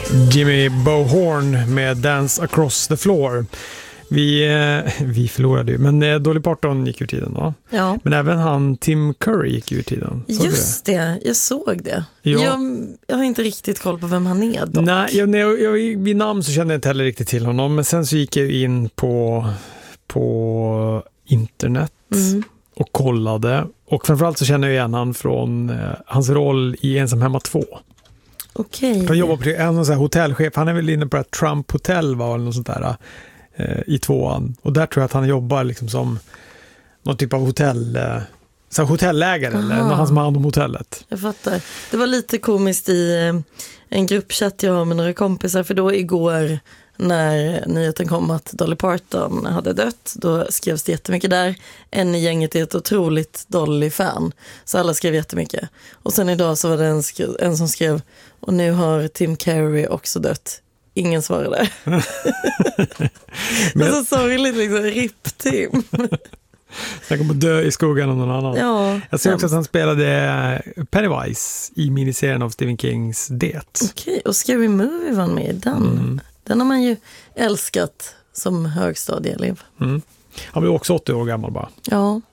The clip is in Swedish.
Jimmy Bohorn med Dance Across the Floor. Vi förlorade ju, men Dolly Parton gick ur tiden då. Ja. Men även han Tim Curry gick ur tiden. Just det, jag såg det. Ja. Jag har inte riktigt koll på vem han är dock. Nej, vid namn så kände jag inte heller riktigt till honom. Men sen så gick jag in på internet och kollade. Och framförallt så känner jag igen han från hans roll i Ensam hemma 2. Okej. Han jobbar på en sån här hotellchef. Han är väl inne på ett Trump Hotel eller något sånt där i 2:an. Och där tror jag att han jobbar liksom som någon typ av hotellägare eller någon som har hand om hotellet. Jag fattar. Det var lite komiskt i en gruppchatt jag har med några kompisar, för då igår när nyheten kom att Dolly Parton hade dött, då skrevs det jättemycket där. En i gänget är ett otroligt Dolly-fan, så alla skrev jättemycket. Och sen idag så var det en som skrev, och nu har Tim Curry också dött. Ingen svarade. Men så sorgligt liksom, RIP Tim. Han kommer dö i skogen av någon annan. Ja, jag ser också att han spelade Pennywise i miniserien av Stephen Kings Det. Okej, och Scary Movie var med i den. Den har man ju älskat som högstadieelev. Han blev också 80 år gammal bara. Ja.